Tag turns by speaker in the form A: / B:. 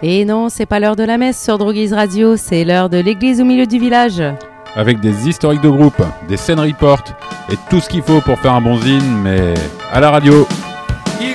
A: Et non, c'est pas l'heure de la messe sur Droguise Radio, c'est l'heure de l'église au milieu du village.
B: Avec des historiques de groupe, des scènes report et tout ce qu'il faut pour faire un bon zine, mais à la radio.